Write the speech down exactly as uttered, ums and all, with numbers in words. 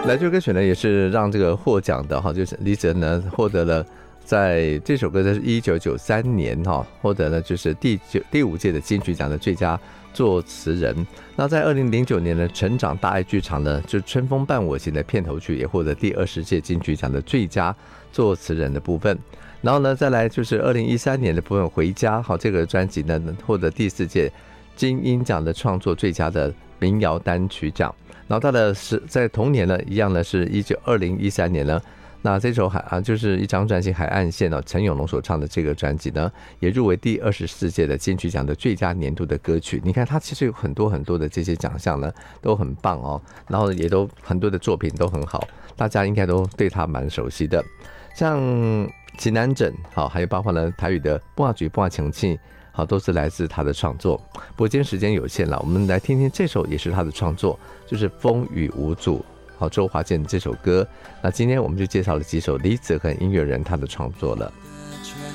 来这歌曲呢，也是让这个获奖的哈，就是李泽呢获得了在这首歌在一九九三年哈获得了就是第九第五届的金曲奖的最佳作词人。那在二零零九年的成长大爱剧场呢，就春风伴我行的片头曲也获得第二十届金曲奖的最佳作词人的部分。然后呢，再来就是二零一三年的部分回家好这个专辑呢获得第四届金鹰奖的创作最佳的民谣单曲奖。然后到了是在同年呢，一样呢是一九二零一三年呢，那这首海啊就是一张专辑《海岸线》哦，陈永龙所唱的这个专辑呢，也入围第二十四届的金曲奖的最佳年度的歌曲。你看他其实有很多很多的这些奖项呢，都很棒哦，然后也都很多的作品都很好，大家应该都对他蛮熟悉的，像奇南枕好，还有包括呢台语的半嘴半情气。好，都是来自他的创作。不过今天时间有限了，我们来听听这首也是他的创作，就是《风雨无阻》。好，周华健这首歌。那今天我们就介绍了几首李子恒音乐人他的创作了。